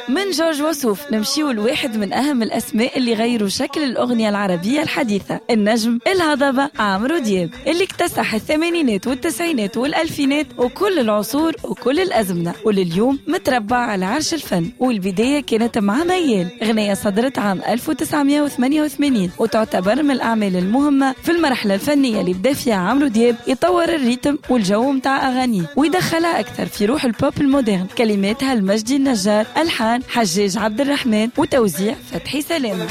من جورج وسوف نمشيو لواحد من أهم الأسماء اللي غيروا شكل الأغنية العربية الحديثة، النجم الهضبة عمرو دياب، اللي اكتسح الثمانينات والتسعينات والألفينات وكل العصور وكل الأزمنة، ولليوم متربع على عرش الفن. والبداية كانت مع ميال، أغنية صدرت عام 1988 وتعتبر من الأعمال المهمة في المرحلة الفنية اللي بدا فيها عمرو دياب يطور الريتم والجو متاع أغانيه ويدخلها أكثر في روح البوب المودرن. كلماتها المجدي النجار، ألحان حجاج عبد الرحمن، وتوزيع فتحي سلامة.